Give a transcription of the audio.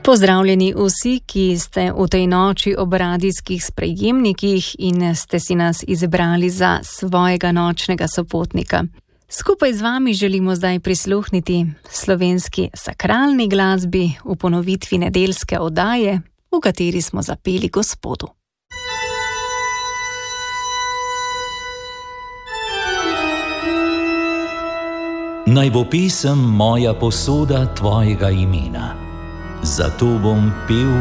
Pozdravljeni vsi, ki ste v tej noči ob radijskih sprejemnikih in ste si nas izbrali za svojega nočnega sopotnika. Skupaj z vami želimo zdaj prisluhniti slovenski sakralni glasbi v ponovitvi nedeljske oddaje, v kateri smo zapeli Gospodu. Naj bo pesem moja posoda tvojega imena. Zato bom pel